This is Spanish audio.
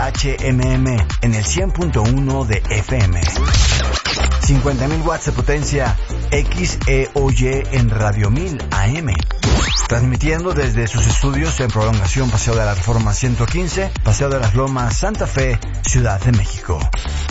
HMM en el 100.1 de FM. 50.000 watts de potencia XEOY en Radio 1000 AM. Transmitiendo desde sus estudios en Prolongación Paseo de la Reforma 115, Paseo de las Lomas, Santa Fe, Ciudad de México.